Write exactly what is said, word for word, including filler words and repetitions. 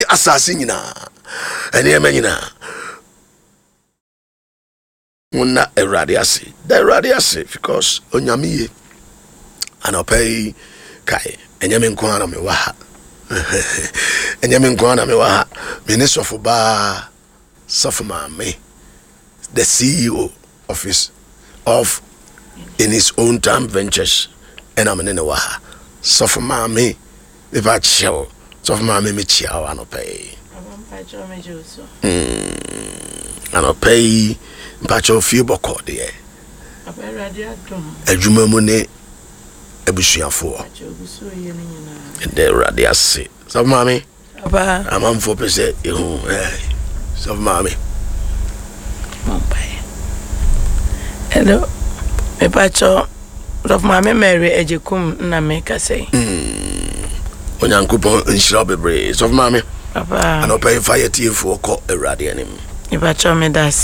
asase nyina ene menyina Muna eradiasi, the eradiasi, because onyamiye anopei kai enyame nkwana me waha enyame nkwana me waha minister of ba sofuma me the C E O of his of in his own time ventures and I'm in the waha sofuma me if I show sofuma me me chia anopei mm anopei mpacho fie boko de e adwuma mu ne abusuafo de radiase so mami papa amam fo pese ehu eh so mami mompai hello me pacho of mami Mary ejekum na me kase mm onyankopon nshira bebre so mami papa anopa fire tie fo ko erade anim me pacho me das